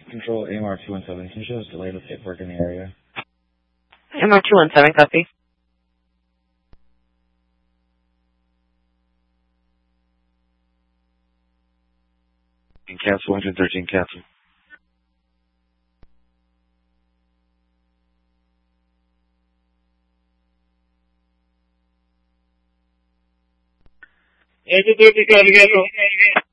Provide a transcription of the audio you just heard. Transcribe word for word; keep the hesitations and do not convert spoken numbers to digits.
Control A M R two one seven. Can you show us delayed with paperwork in the area? A M R two one seven, copy. Cancel, engine thirteen, cancel. Engine thirteen, copy, cancel.